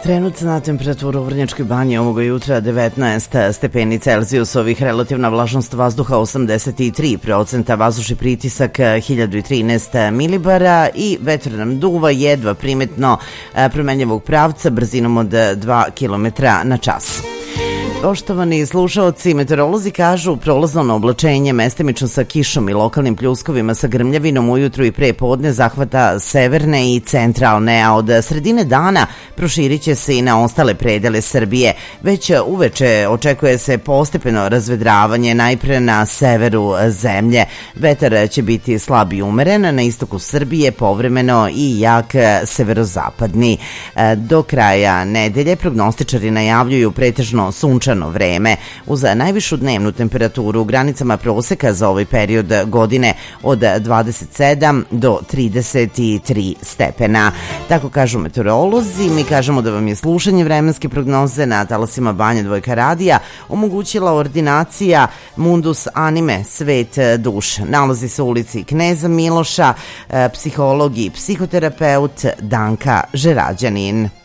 Trenutna temperatura u Vrnjačkoj banji ovoga jutra 19 stepeni Celzijusovih, relativna vlažnost vazduha 83%, vazdušni pritisak 1013 milibara i vetar nam duva jedva primetno promenljivog pravca brzinom od 2 km na čas. Poštovani slušaoci, meteorolozi kažu prolazno oblačenje mestimično sa kišom i lokalnim pljuskovima sa grmljavinom ujutru i pre podne zahvata severne i centralne, a od sredine dana proširit će se i na ostale predele Srbije. Već uveče očekuje se postepeno razvedravanje najpre na severu zemlje. Vetar će biti slab i umeren, na istoku Srbije povremeno i jak severozapadni. Do kraja nedelje prognostičari najavljuju pretežno sunčano vreme uz najvišu dnevnu temperaturu u granicama proseka za ovaj period godine od 27 do 33 stepena. Tako kažu meteorolozi. Mi kažemo da vam je slušanje vremenske prognoze na talasima Banja Dvojka radija omogućila ordinacija Mundus Anime, svet duš. Nalazi se u ulici Kneza Miloša, psiholog i psihoterapeut Danka Žerađanin.